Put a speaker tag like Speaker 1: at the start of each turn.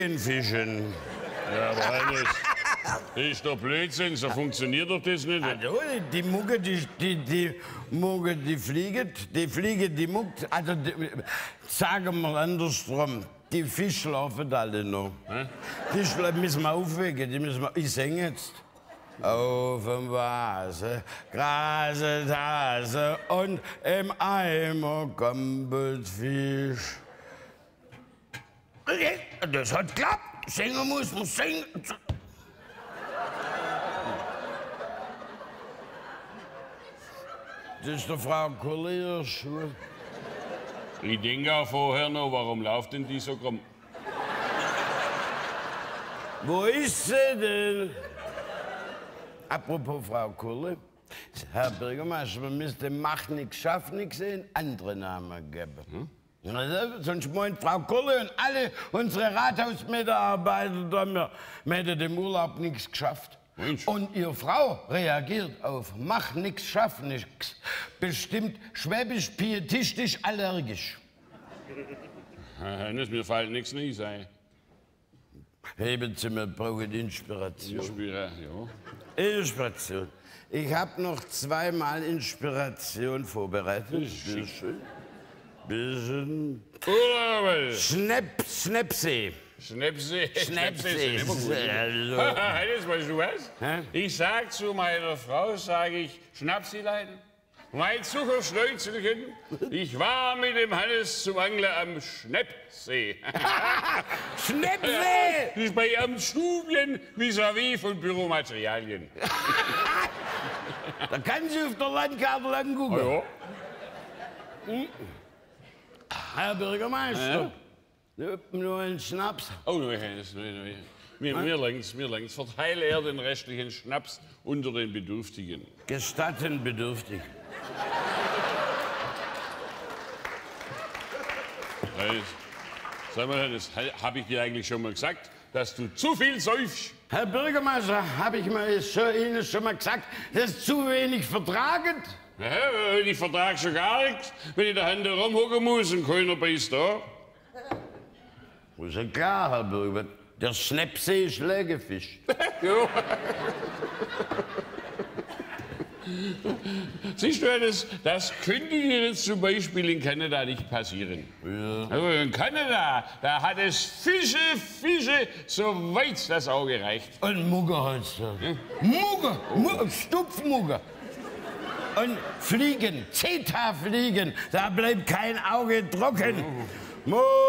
Speaker 1: Fischen.
Speaker 2: Ja, aber Hannes, das ist doch Blödsinn, so funktioniert doch das nicht.
Speaker 1: Also, die Mugge, die Mugge, die Fliege, die muckt, also, sagen wir andersrum, die Fische schlafen alle noch.
Speaker 2: Hä?
Speaker 1: Die müssen wir aufwecken, die müssen wir, ich singe jetzt. Auf dem Vase, graset Hase und im Eimer kommt Fisch. Das hat geklappt. Singen muss man singen. Das ist der Frau Collier.
Speaker 2: Ich denke auch vorher noch, warum läuft denn die so krumm?
Speaker 1: Wo ist sie denn? Apropos Frau Kulle, Herr Bürgermeister, man müsste Macht nix, Schaff nix einen anderen Namen geben. Sonst meint Frau Kulle und alle unsere Rathausmitarbeiter, wir hätten im Urlaub nichts geschafft.
Speaker 2: Mensch.
Speaker 1: Und Ihre Frau reagiert auf Mach nix, Schaff nix, bestimmt schwäbisch-pietistisch allergisch.
Speaker 2: Hannes, mir fällt nichts nie sein.
Speaker 1: Heben Sie mir, brauchen Inspiration.
Speaker 2: Ja.
Speaker 1: Inspiration. Ich habe noch zweimal Inspiration vorbereitet. Bitte schön. Bisschen. Schnäpsee.
Speaker 2: Schnäpse.
Speaker 1: Schnäpsee. Also.
Speaker 2: Hannes, weißt du was?
Speaker 1: Hä?
Speaker 2: Ich sag zu meiner Frau, sage ich, Schnapsilein. Mein Zuckerschnäuzelchen, ich war mit dem Hannes zum Angler am Schnäpsee.
Speaker 1: Schnäpsee!
Speaker 2: Das ist bei Amtsstubien vis-à-vis von Büromaterialien.
Speaker 1: Da kann Sie auf der Landkarte lang gucken.
Speaker 2: Ja.
Speaker 1: Herr Bürgermeister, nur einen Schnaps.
Speaker 2: Oh, nein, mir längst. Verteile er den restlichen Schnaps unter den Bedürftigen.
Speaker 1: Gestatten bedürftig.
Speaker 2: Sag mal, das habe ich dir eigentlich schon mal gesagt, dass du zu viel säufst.
Speaker 1: Herr Bürgermeister, habe ich Ihnen schon mal gesagt, das ist zu wenig vertragend?
Speaker 2: Ja, ich vertrag schon gar nichts, wenn ich da Hand herumhocken muss und keiner beißt da.
Speaker 1: Das ist ja klar, Herr Bürgermeister. Der Schnäpsee ist Legefisch.
Speaker 2: Ja. Siehst du, das könnte dir jetzt zum Beispiel in Kanada nicht passieren.
Speaker 1: Ja.
Speaker 2: Also in Kanada, da hat es Fische, soweit das Auge reicht.
Speaker 1: Und Mugger heißt das. Mugger, Stupfmugger. Und Fliegen, Zeta-Fliegen, da bleibt kein Auge trocken.